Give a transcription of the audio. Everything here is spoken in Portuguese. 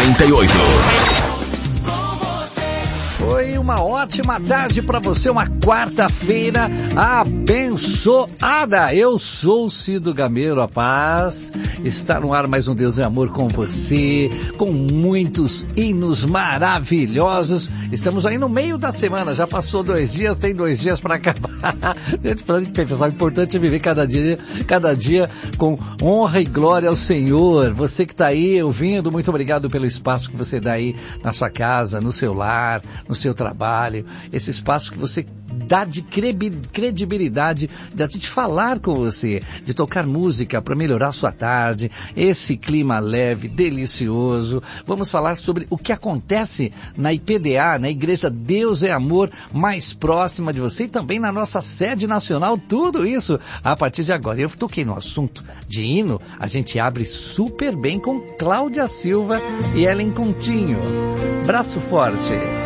98. Foi uma ótima tarde para você, uma quarta-feira abençoada. Eu sou o Cido Gameiro, a paz está no ar, mais um Deus é Amor com você, com muitos hinos maravilhosos. Estamos aí no meio da semana, já passou 2 dias, tem 2 dias para acabar. Pra gente pensar, o importante é viver cada dia com honra e glória ao Senhor. Você que está aí ouvindo, muito obrigado pelo espaço que você dá aí na sua casa, no seu lar, no seu trabalho, esse espaço que você dá de credibilidade, de a gente falar com você, de tocar música para melhorar a sua tarde, esse clima leve, delicioso. Vamos falar sobre o que acontece na IPDA, na Igreja Deus é Amor, mais próxima de você, e também na nossa sede nacional, tudo isso a partir de agora. Eu toquei no assunto de hino, a gente abre super bem com Cláudia Silva e Ellen Coutinho. Braço forte.